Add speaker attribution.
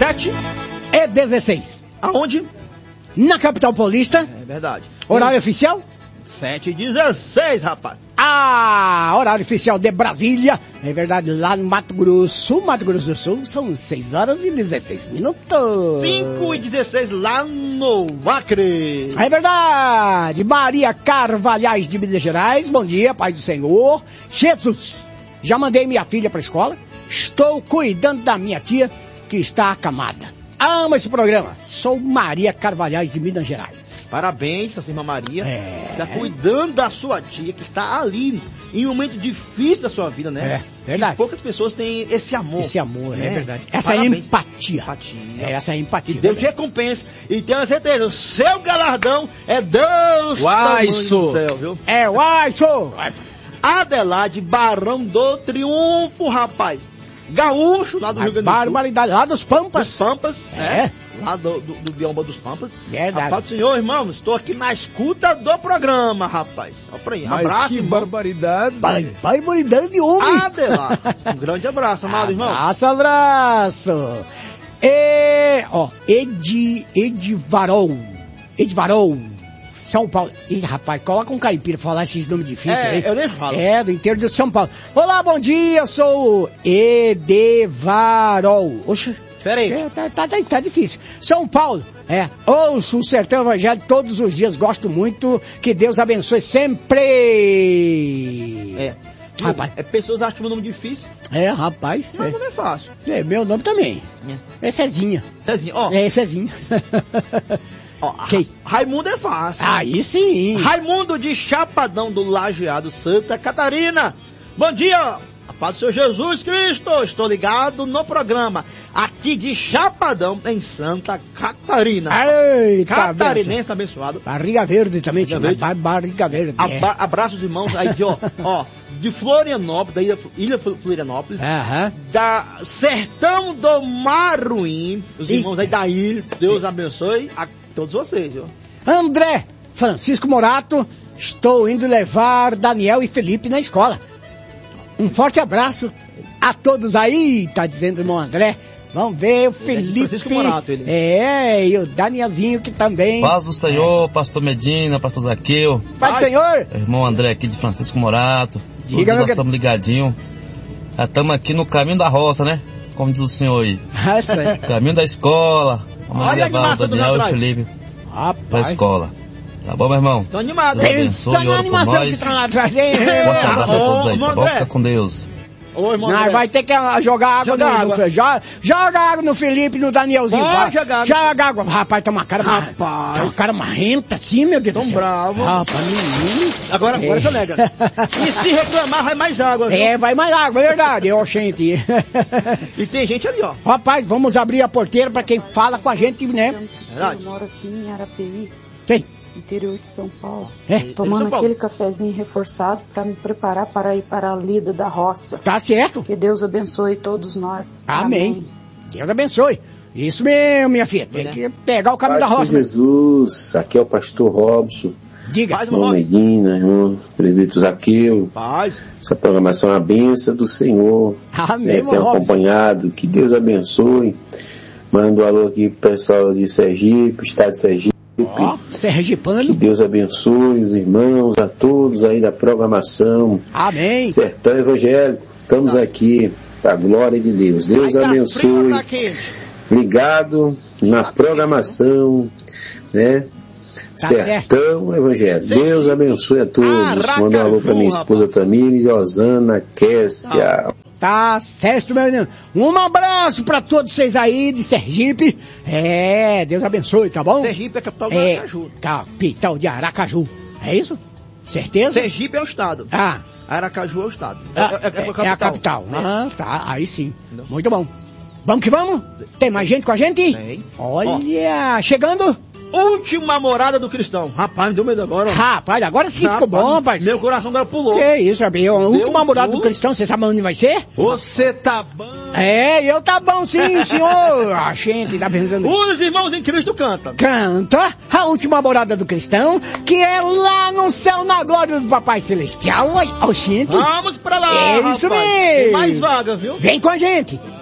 Speaker 1: 7h16.
Speaker 2: Aonde?
Speaker 1: Na capital paulista.
Speaker 2: É verdade.
Speaker 1: Horário oficial?
Speaker 2: 7h16, rapaz.
Speaker 1: Horário oficial de Brasília. É verdade, lá no Mato Grosso do Sul, são 6h16.
Speaker 2: 5h16 lá no Acre.
Speaker 1: É verdade. Maria Carvalhais de Minas Gerais. Bom dia, paz do Senhor. Jesus, já mandei minha filha para a escola. Estou cuidando da minha tia que está acamada. Amo esse programa. Sou Maria Carvalhais de Minas Gerais.
Speaker 2: Parabéns, sua irmã Maria. Está cuidando da sua tia que está ali em um momento difícil da sua vida, né?
Speaker 1: Verdade.
Speaker 2: E poucas pessoas têm esse amor.
Speaker 1: Esse amor,
Speaker 2: né?
Speaker 1: É verdade. Essa é empatia. Essa é empatia.
Speaker 2: Que Deus te recompense. E tenha certeza, o seu galardão é Deus do céu, viu?
Speaker 1: É Uaiço.
Speaker 2: Adelaide Barão do Triunfo, rapaz. Gaúcho, lá do Rio Grande do Sul.
Speaker 1: Barbaridade, lá dos Pampas.
Speaker 2: Dos Pampas, lá do bioma dos Pampas.
Speaker 1: Verdade.
Speaker 2: Rapaz do Senhor, irmão, estou aqui na escuta do programa, rapaz. Abraço,
Speaker 3: que
Speaker 2: irmão.
Speaker 3: barbaridade.
Speaker 1: Barbaridade de homem.
Speaker 2: Adelaide. Um grande abraço, amado irmão.
Speaker 1: Abraço. Edivarol, São Paulo. Ih, rapaz, coloca um caipira pra falar esses nomes difíceis aí.
Speaker 2: Eu nem falo.
Speaker 1: Do interior de São Paulo. Olá, bom dia, eu sou o Edivarol. Oxe,
Speaker 2: peraí.
Speaker 1: Tá difícil. São Paulo, ouço o Sertão Evangelho todos os dias, gosto muito, que Deus abençoe sempre. Rapaz.
Speaker 2: Pessoas acham meu nome difícil.
Speaker 1: Rapaz.
Speaker 2: Meu nome é fácil.
Speaker 1: Meu nome também. É Cezinha.
Speaker 2: Cezinha, ó.
Speaker 1: Cezinha.
Speaker 2: Raimundo é fácil.
Speaker 1: Aí sim.
Speaker 2: Raimundo de Chapadão do Lajeado, Santa Catarina. Bom dia, a paz do Senhor Jesus Cristo. Estou ligado no programa aqui de Chapadão, em Santa Catarina.
Speaker 1: Eita,
Speaker 2: catarinense abençoado.
Speaker 1: Barriga verde também. Barriga verde.
Speaker 2: Abraços, irmãos, aí de Florianópolis, da Ilha Florianópolis, da Sertão do Maruim, os irmãos aí da ilha, Deus abençoe a todos vocês, viu?
Speaker 1: André Francisco Morato, estou indo levar Daniel e Felipe na escola. Um forte abraço a todos aí, tá dizendo o irmão André. Vamos ver o Felipe.
Speaker 2: Francisco Morato, ele.
Speaker 1: E o Danielzinho que também.
Speaker 4: Paz do Senhor, pastor Medina, pastor Zaqueu.
Speaker 1: Paz do Senhor.
Speaker 4: Irmão André aqui de Francisco Morato.
Speaker 1: Diga,
Speaker 4: nós estamos ligadinhos. Já estamos aqui no caminho da roça, né? Como diz o senhor aí. Caminho da escola. Vamos levar o Daniel e o Felipe pra escola. Tá bom, meu irmão?
Speaker 2: Tô animado.
Speaker 1: Pensa na animação que tá lá atrás.
Speaker 4: Forte abraço a todos aí, tá bom? Fica com Deus.
Speaker 1: Não, vai ter que jogar água joga água no Felipe e no Danielzinho. Joga água. Rapaz, tá uma cara marrenta assim, meu Deus do céu.
Speaker 2: Bravo.
Speaker 1: Rapaz, menino.
Speaker 2: Agora você nega. E se reclamar, vai mais água, viu?
Speaker 1: Vai mais água, é verdade. Gente.
Speaker 2: E tem gente ali, ó.
Speaker 1: Rapaz, vamos abrir a porteira pra quem fala com a gente, né?
Speaker 5: Eu moro aqui em Arapeí.
Speaker 1: Tem.
Speaker 5: Interior de São Paulo, tomando aquele cafezinho reforçado para me preparar para ir para a lida da roça.
Speaker 1: Tá certo.
Speaker 5: Que Deus abençoe todos nós.
Speaker 1: Amém. Deus abençoe. Isso mesmo, minha filha. Tem que pegar o caminho da roça.
Speaker 6: Jesus, aqui é o pastor Robson.
Speaker 1: Diga.
Speaker 6: Irmão Medina, irmão presbítero Zaqueu.
Speaker 2: Paz.
Speaker 6: Essa programação é uma bênção do Senhor.
Speaker 1: Amém,
Speaker 6: tem acompanhado. Que Deus abençoe. Mando um alô aqui pro pessoal de Sergipe, estado de Sergipe.
Speaker 1: Sergipano.
Speaker 6: Que Deus abençoe os irmãos, a todos aí da programação.
Speaker 1: Amém.
Speaker 6: Sertão Evangélico, estamos aqui para a glória de Deus. Deus abençoe. Ligado na programação, né? Sertão Evangélico. Deus abençoe a todos. Manda um alô para minha esposa Tamires, Osana, Kessia.
Speaker 1: Tá certo, meu menino. Um abraço pra todos vocês aí de Sergipe. Deus abençoe, tá bom?
Speaker 2: Sergipe é a capital de Aracaju.
Speaker 1: Capital de Aracaju. É isso? Certeza?
Speaker 2: Sergipe é o estado. Aracaju é o estado.
Speaker 1: É a capital. Tá, aí sim. Não. Muito bom. Vamos que vamos? Tem mais gente com a gente?
Speaker 2: Tem.
Speaker 1: Olha, chegando.
Speaker 2: Última morada do cristão. Rapaz, me deu medo agora.
Speaker 1: Rapaz, agora sim ficou bom, rapaz.
Speaker 2: Meu coração agora pulou.
Speaker 1: Que isso, Rabinho? A última morada do cristão, você sabe onde vai ser?
Speaker 3: Você tá bom.
Speaker 1: Eu tá bom sim, senhor. A gente tá pensando.
Speaker 2: Os irmãos em Cristo cantam.
Speaker 1: Canta a última morada do cristão, que é lá no céu, na glória do Papai Celestial. Gente.
Speaker 2: Vamos pra lá,
Speaker 1: É isso mesmo.
Speaker 2: Tem mais vaga, viu?
Speaker 1: Vem com a gente.